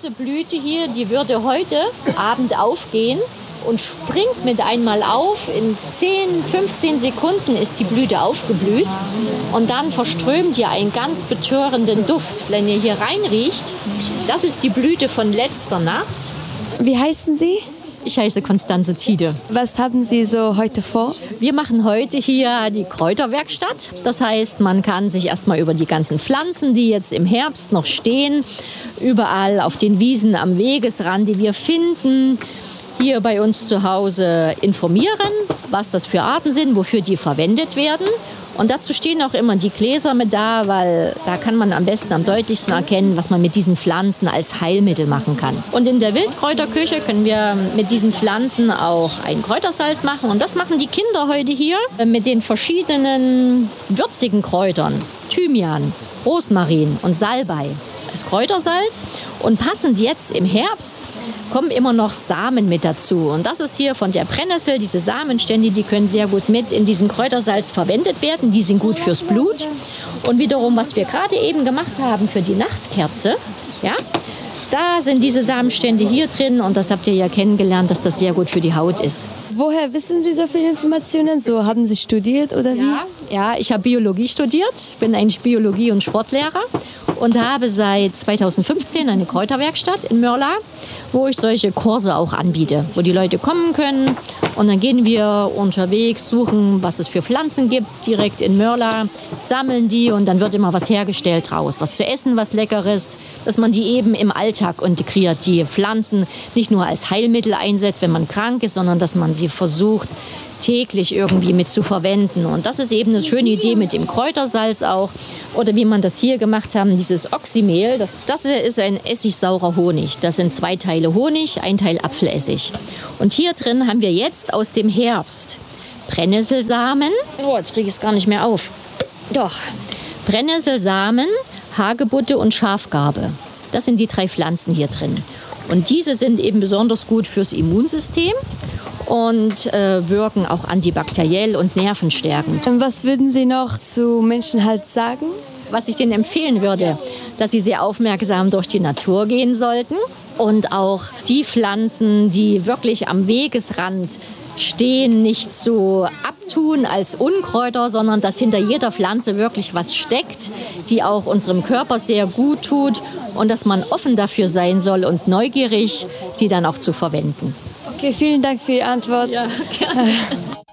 diese Blüte hier, die würde heute Abend aufgehen und springt mit einmal auf. In 10, 15 Sekunden ist die Blüte aufgeblüht. Und dann verströmt ihr einen ganz betörenden Duft. Wenn ihr hier reinriecht, das ist die Blüte von letzter Nacht. Wie heißen Sie? Ich heiße Konstanze Tiede. Was haben Sie so heute vor? Wir machen heute hier die Kräuterwerkstatt. Das heißt, man kann sich erstmal über die ganzen Pflanzen, die jetzt im Herbst noch stehen, überall auf den Wiesen am Wegesrand, die wir finden, hier bei uns zu Hause informieren, was das für Arten sind, wofür die verwendet werden. Und dazu stehen auch immer die Gläser mit da, weil da kann man am besten, am deutlichsten erkennen, was man mit diesen Pflanzen als Heilmittel machen kann. Und in der Wildkräuterküche können wir mit diesen Pflanzen auch ein Kräutersalz machen. Und das machen die Kinder heute hier mit den verschiedenen würzigen Kräutern. Thymian, Rosmarin und Salbei als Kräutersalz. Und passend jetzt im Herbst kommen immer noch Samen mit dazu. Und das ist hier von der Brennnessel, diese Samenstände, die können sehr gut mit in diesem Kräutersalz verwendet werden. Die sind gut fürs Blut. Und wiederum, was wir gerade eben gemacht haben für die Nachtkerze, ja, da sind diese Samenstände hier drin. Und das habt ihr ja kennengelernt, dass das sehr gut für die Haut ist. Woher wissen Sie so viele Informationen? So, haben Sie studiert oder wie? Ja, ich habe Biologie studiert. Ich bin eigentlich Biologie- und Sportlehrer und habe seit 2015 eine Kräuterwerkstatt in Mörla, wo ich solche Kurse auch anbiete, wo die Leute kommen können. Und dann gehen wir unterwegs, suchen, was es für Pflanzen gibt, direkt in Mörla, sammeln die und dann wird immer was hergestellt draus. Was zu essen, was Leckeres, dass man die eben im Alltag integriert. Die Pflanzen nicht nur als Heilmittel einsetzt, wenn man krank ist, sondern dass man sie versucht, täglich irgendwie mit zu verwenden. Und das ist eben eine schöne Idee mit dem Kräutersalz auch. Oder wie man das hier gemacht haben, dieses Oxymehl. Das ist ein essigsaurer Honig. Das sind 2 Teile Honig, 1 Teil Apfelessig. Und hier drin haben wir jetzt aus dem Herbst Brennnesselsamen. Oh, jetzt kriege ich es gar nicht mehr auf. Doch. Brennnesselsamen, Hagebutte und Schafgarbe. Das sind die 3 Pflanzen hier drin. Und diese sind eben besonders gut fürs Immunsystem und wirken auch antibakteriell und nervenstärkend. Was würden Sie noch zu Menschen halt sagen? Was ich denen empfehlen würde, dass sie sehr aufmerksam durch die Natur gehen sollten und auch die Pflanzen, die wirklich am Wegesrand stehen, nicht so abtun als Unkräuter, sondern dass hinter jeder Pflanze wirklich was steckt, die auch unserem Körper sehr gut tut und dass man offen dafür sein soll und neugierig, die dann auch zu verwenden. Okay, vielen Dank für Ihre Antwort. Ja, gerne.